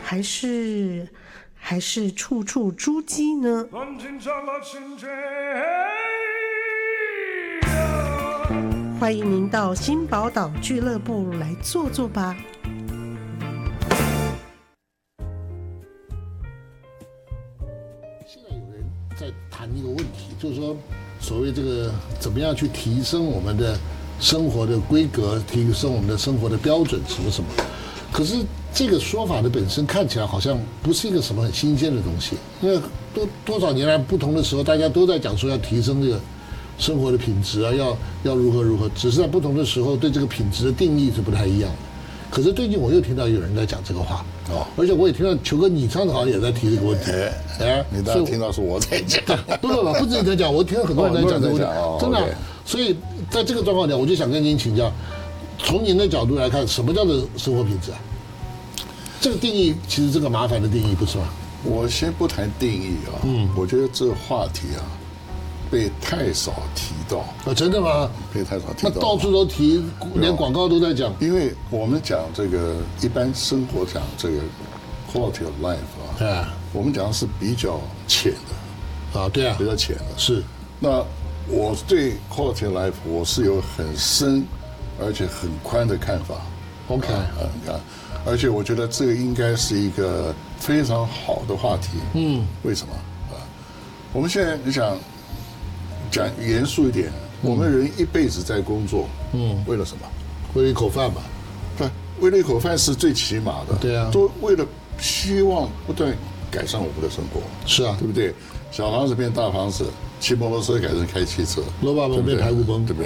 还是处处诸玑呢？欢迎您到新宝岛俱乐部来坐坐吧。 现在有人在谈一个问题，就是说，所谓这个怎么样去提升我们的生活的规格，提升我们的生活的标准，什么。可是这个说法的本身看起来好像不是一个什么很新鲜的东西，因为多少年来不同的时候，大家都在讲说要提升这个生活的品质啊，要如何，只是在不同的时候对这个品质的定义是不太一样的。可是最近我又听到有人在讲这个话，而且我也听到球哥你上次好像也在提这个问题， 你当然听到是我在讲， 不止你在讲，我听到很多人在讲这个问题，真的。所以在这个状况下，我就想跟您请教，从您的角度来看，什么叫做生活品质啊？这个定义其实这个麻烦的定义不是吗？ 我先不谈定义啊，我觉得这个话题啊被太少提到啊，真的吗？ 被太少提到， 那到处都提，连广告都在讲。 因为我们讲这个一般生活讲这个 quality of life 啊，我们讲的是比较浅的啊，对啊， 比较浅的。 是。 那我对 quality of life 我是有很深而且很宽的看法。 OK， 而且我觉得这个应该是一个非常好的话题。为什么啊？我们现在你想讲严肃一点，我们人一辈子在工作，为了什么？ 为了一口饭吧？ 对，为了一口饭是最起码的。 对啊， 都为了希望不断改善我们的生活。 是啊， 对不对？小房子变大房子，骑摩托车改成开汽车， 罗巴门变排骨崩， 对不对？